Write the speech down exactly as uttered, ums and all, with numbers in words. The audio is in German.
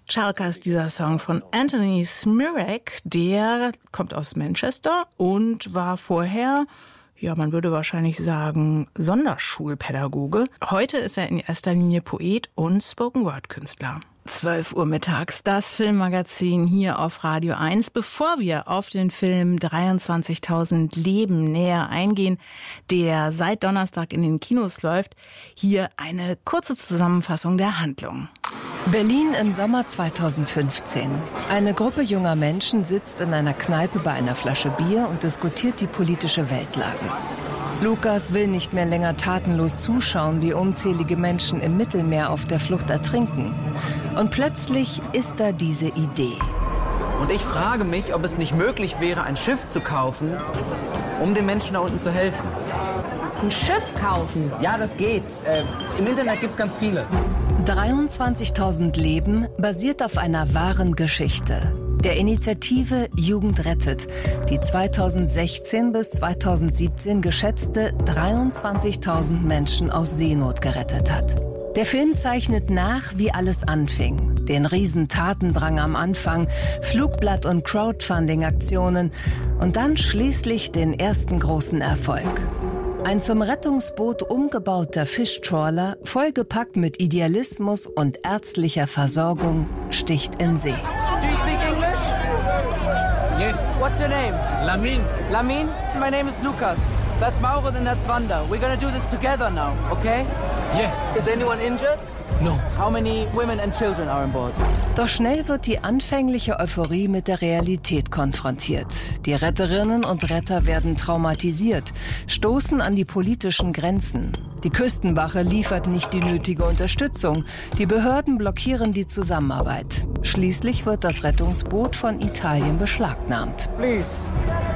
Chalka ist dieser Song von Anthony Smirek. Der kommt aus Manchester und war vorher, ja, man würde wahrscheinlich sagen, Sonderschulpädagoge. Heute ist er in erster Linie Poet und Spoken-Word-Künstler. zwölf Uhr mittags, das Filmmagazin hier auf Radio eins. Bevor wir auf den Film dreiundzwanzigtausend Leben näher eingehen, der seit Donnerstag in den Kinos läuft, hier eine kurze Zusammenfassung der Handlung. Berlin im Sommer zweitausendfünfzehn. Eine Gruppe junger Menschen sitzt in einer Kneipe bei einer Flasche Bier und diskutiert die politische Weltlage. Lukas will nicht mehr länger tatenlos zuschauen, wie unzählige Menschen im Mittelmeer auf der Flucht ertrinken. Und plötzlich ist da diese Idee. Und ich frage mich, ob es nicht möglich wäre, ein Schiff zu kaufen, um den Menschen da unten zu helfen. Ein Schiff kaufen? Ja, das geht. Äh, Im Internet gibt's ganz viele. dreiundzwanzigtausend Leben basiert auf einer wahren Geschichte. Der Initiative Jugend rettet, die zweitausendsechzehn bis zweitausendsiebzehn geschätzte dreiundzwanzigtausend Menschen aus Seenot gerettet hat. Der Film zeichnet nach, wie alles anfing. Den riesen Tatendrang am Anfang, Flugblatt- und Crowdfunding-Aktionen und dann schließlich den ersten großen Erfolg. Ein zum Rettungsboot umgebauter Fischtrawler, vollgepackt mit Idealismus und ärztlicher Versorgung, sticht in See. Do you speak English? Yes. What's your name? Lamin. Lamin? My name is Lucas. That's Mauro and that's Wanda. We're gonna do this together now, okay? Yes. Is anyone injured? No. How many women and children are on board? Doch schnell wird die anfängliche Euphorie mit der Realität konfrontiert. Die Retterinnen und Retter werden traumatisiert, stoßen an die politischen Grenzen. Die Küstenwache liefert nicht die nötige Unterstützung. Die Behörden blockieren die Zusammenarbeit. Schließlich wird das Rettungsboot von Italien beschlagnahmt. Please.